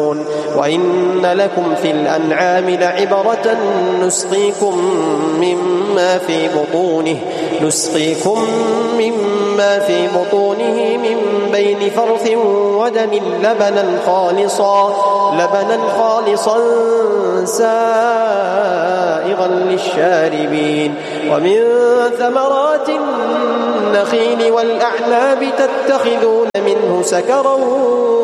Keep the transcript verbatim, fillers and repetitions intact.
وإن لكم في الأنعام لعبرة نسقيكم مما في بطونه نسقيكم مما في بطونه من بين فرث ودم لبنا خالصا لبنا خالصا سائغا للشاربين ومن ثمرات النخيل والأعناب تتخذون منه سكرا